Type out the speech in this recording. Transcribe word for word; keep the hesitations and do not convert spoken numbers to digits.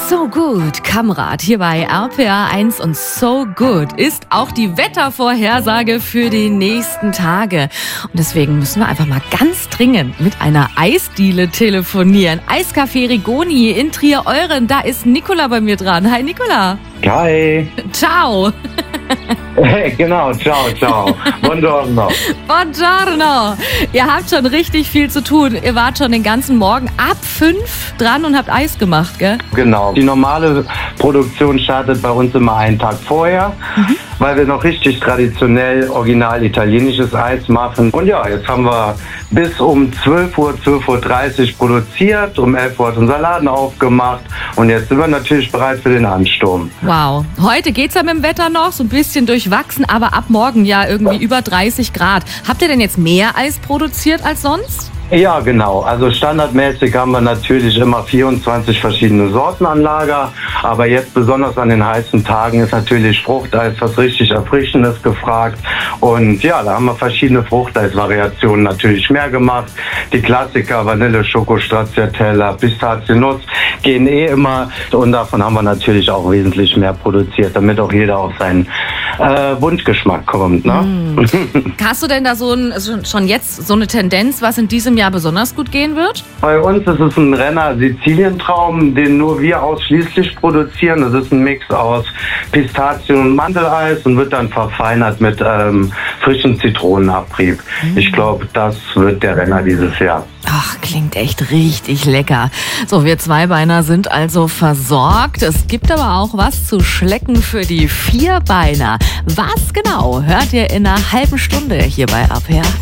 So Good, Kamrat, hier bei R P R eins und So Good ist auch die Wettervorhersage für die nächsten Tage. Und deswegen müssen wir einfach mal ganz dringend mit einer Eisdiele telefonieren. Eiscafé Rigoni in Trier-Euren, da ist Nicola bei mir dran. Hi Nicola. Hi. Ciao. Hey, genau, ciao, ciao. Buongiorno. Buongiorno. Ihr habt schon richtig viel zu tun. Ihr wart schon den ganzen Morgen ab fünf dran und habt Eis gemacht, gell? Genau. Die normale Produktion startet bei uns immer einen Tag vorher, mhm. weil wir noch richtig traditionell original italienisches Eis machen. Und ja, jetzt haben wir bis um zwölf Uhr, zwölf Uhr dreißig produziert, um elf Uhr hat unser Laden aufgemacht und jetzt sind wir natürlich bereit für den Ansturm. Wow. Heute geht's ja mit dem Wetter noch, so ein bisschen durchwachsen, aber ab morgen ja irgendwie über dreißig Grad. Habt ihr denn jetzt mehr Eis produziert als sonst? Ja, genau. Also standardmäßig haben wir natürlich immer vierundzwanzig verschiedene Sorten an Lager. Aber jetzt besonders an den heißen Tagen ist natürlich Fruchteis, was richtig Erfrischendes gefragt. Und ja, da haben wir verschiedene Fruchteis-Variationen natürlich mehr gemacht. Die Klassiker, Vanille, Schoko, Stracciatella, Pistaziennuss gehen eh immer. Und davon haben wir natürlich auch wesentlich mehr produziert, damit auch jeder auf seinen äh, Wunschgeschmack kommt. Ne? Mm. Hast du denn da so ein, schon jetzt so eine Tendenz, was in diesem Jahr besonders gut gehen wird? Bei uns ist es ein Renner Sizilientraum, den nur wir ausschließlich produzieren. Das ist ein Mix aus Pistazien- und Mandeleis und wird dann verfeinert mit ähm, frischem Zitronenabrieb. Mm. Ich glaube, das wird der Renner dieses Jahr. Ach, klingt echt richtig lecker. So, wir Zweibeiner sind also versorgt. Es gibt aber auch was zu schlecken für die Vierbeiner. Was genau hört ihr in einer halben Stunde hier bei R P R?